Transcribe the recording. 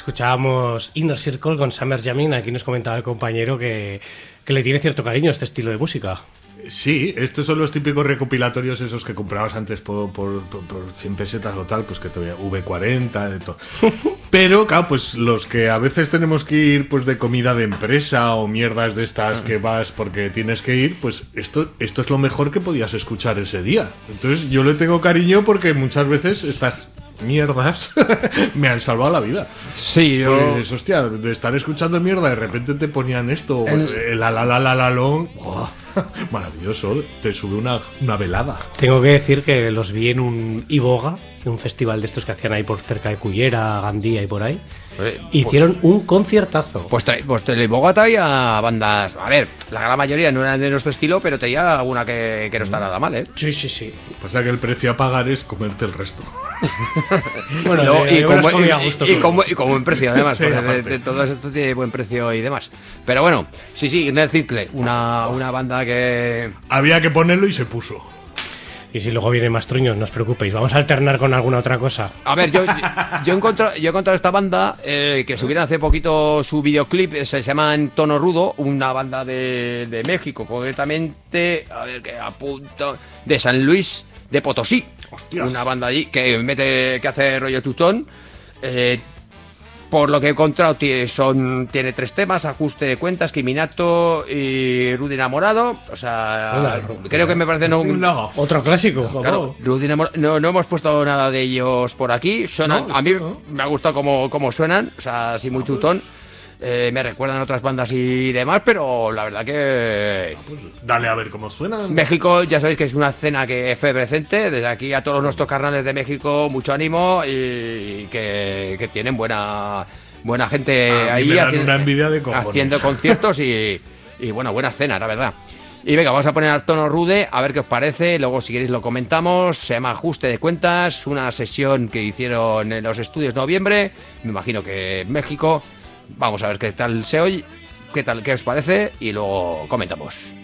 Escuchábamos Inner Circle con Summer Jamming. Aquí nos comentaba el compañero que le tiene cierto cariño a este estilo de música. Sí, estos son los típicos recopilatorios esos que comprabas antes por 100 pesetas o tal, pues que te veía V40, de todo. Pero, claro, pues los que a veces tenemos que ir pues de comida de empresa o mierdas de estas que vas porque tienes que ir, pues esto es lo mejor que podías escuchar ese día. Entonces yo le tengo cariño porque muchas veces estas mierdas me han salvado la vida. Sí, yo... Pues, hostia, de estar escuchando mierda, de repente te ponían esto, la long. ¡Oh! Maravilloso, te sube una velada. Tengo que decir que los vi en un Iboga, un festival de estos que hacían ahí por cerca de Cullera, Gandía y por ahí. Hicieron un conciertazo. Pues el Iboga traía bandas. A ver, la gran mayoría no eran de nuestro estilo, pero traía alguna que no está nada mal, ¿eh? Sí. Pasa que el precio a pagar es comerte el resto. Bueno, y con buen precio, además. Sí, de todo esto tiene buen precio y demás. Pero bueno, sí, Inner Circle, una banda que... Había que ponerlo y se puso. Y si luego vienen más truños, no os preocupéis. Vamos a alternar con alguna otra cosa. A ver, yo he encontrado esta banda que subieron hace poquito su videoclip. Se llama Tono Rudo, una banda de México, concretamente, a ver que apunto, de San Luis de Potosí. Hostias. Una banda allí que hace rollo tutón. Por lo que he encontrado, tiene 3 temas: Ajuste de Cuentas, Criminato y Rudy Enamorado. O sea, creo que me parece Otro clásico. Claro, Rudy Enamorado. No hemos puesto nada de ellos por aquí. Suenan, a mí me ha gustado cómo suenan. O sea, así muy tutón. Me recuerdan otras bandas y demás, pero la verdad que... Pues dale a ver cómo suena. México, ya sabéis que es una escena que es efervescente. Desde aquí a todos nuestros carnales de México, mucho ánimo y que tienen buena gente ahí una envidia de cojones. haciendo conciertos y bueno, buena escena, la verdad. Y venga, vamos a poner al Tono Rude, a ver qué os parece. Luego, si queréis, lo comentamos. Se llama Ajuste de Cuentas, una sesión que hicieron en los estudios Noviembre. Me imagino que en México. Vamos a ver qué tal se oye, qué os parece y luego comentamos.